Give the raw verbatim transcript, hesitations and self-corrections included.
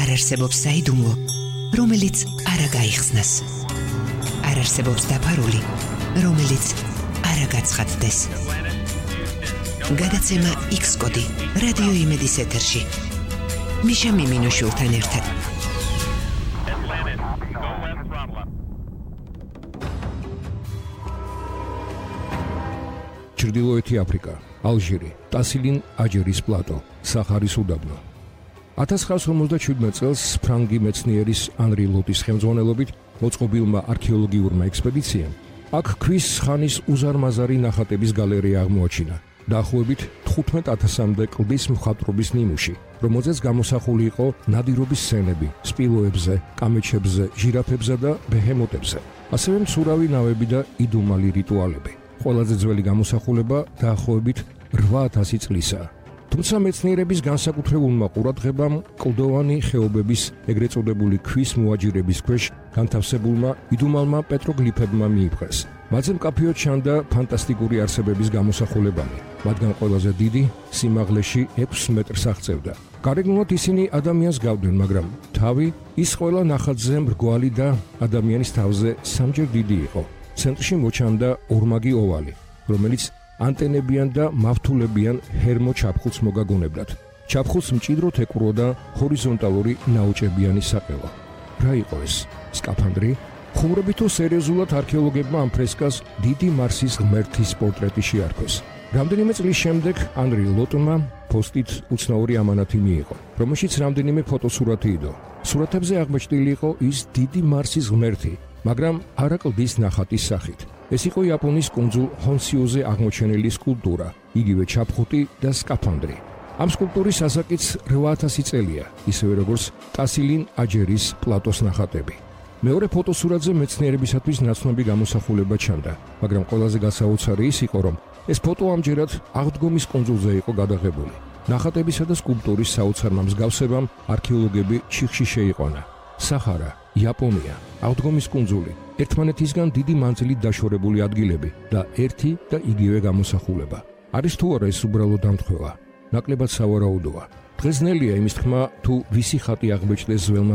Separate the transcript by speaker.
Speaker 1: არ არსებობს საიდუმლო, რომელიც არ გაიხსნას. არ არსებობს დაფარული, რომელიც არ გაცხადდეს. გადაცემა X კოდი რადიო იმედის ეთერში. მიშა მიმინოშვილთან ერთად.
Speaker 2: ჩრდილოეთი აფრიკა, ალჟირი, ტასილინ აჯერის პლატო, საჰარის უდაბნო. ათას ცხრაას ორმოცდაშვიდმეტ წელს ფრანგი მეცნიერის ანრი ლოტის ხელმძღვანელობით მოწყობილმა არქეოლოგიურმა ექსპედიციამ აქ ქვის ხანის უზარმაზარი ნახატების გალერეა აღმოაჩინა. დაახლოებით თხუთმეტ ათასამდე კლდის მხატვრობის ნიმუში, რომელზეც გამოსახული იყო ნადირობის სცენები სპილოებზე, კამეჩებზე, ჟირაფებზე და ბეჰემოტებზე. ასევე მცურავი ნავები და იდუმალი რიტუალები. ყველაზე ძველი გამოსახულება დაახლოებით რვა ათასი წლისაა. თუმცა მეცნიერების განსაკუთრებულმა ყურადღებამ კლდოვანი ხეობების ეგრეთ წოდებული ქვის მოაჯირების ქვეშ განთავსებულმა იდუმალმა პეტროგლიფებმა მიიპყრეს. მათზე მკაფიოდ ჩანდა ფანტასტიკური არსებების გამოსახულებანი, მათგან ყველაზე დიდი სიმაღლეში ექვს მეტრს აღწევდა. გარეგნულად ისინი ადამიანს გავდნენ, მაგრამ თავი ის ყველა ნახატზე მრგვალი და ადამიანის თავზე სამჯერ დიდი იყო. ცენტრში მოჩანდა ორმაგი ოვალი, რომელიც ანტენებიან და მავთულებიან ჰერმო ჩაფხულს მოგაგონებდათ. ჩაფხულს მჭიდროდ ეკვროდა ჰორიზონტალური ნაოჭებიანი საყელო. რა იყო ეს? სკაფანდრი? ხუმრობით თუ სერიოზულად არქეოლოგებმა ამ ფრესკას დიდი მარსის ღმერთის პორტრეტი შეარქვეს. რამდენიმე წლის შემდეგ ანრი ლოტმა პოსტით უცნაური ამანათი მიიღო, რომელშიც რამდენიმე ფოტოსურათი იდო. სურათებზე აღმოჩნილი იყო ის დიდი მარსის ღმერთი, მაგრამ არა კლდის ნახატის სახით. ეს იყო იაპონიის კუნძულ ჰონსიუზე აღმოჩენილი სკულპტურა, იგივე ჩაფხუტი და სკაფანდრი. ამ სკულპტურის ასაკიც რვა ათასი წელია, ისევე როგორც ტასილინ აჯერის პლატოს ნახატები. მეორე ფოტოსურათზე მეცნიერებისათვის ნაცნობი გამოსახულება ჩანდა, მაგრამ ყველაზე გასაოცარი ის იყო, რომ ეს ფოტო ამჯერად აღდგომის კუნძულზე იყო გადაღებული. ნახატებისა და სკულპტურის საოცარმა მსგავსებამ არქეოლოგები ჩიხში შეიყვანა. საჰარა, იაპონია, აღდგომის კუნძული, ერთმანეთისგან დიდი მანძილით დაშორებული ადგილები და ერთი და იგივე გამოსახულება. არის თუ არა ეს უბრალო დამთხევა? ნაკლებად სავარაუდოა. დღეს ძნელია იმის თქმა, თუ ვისი ხატი აღბეჭდეს ძველმა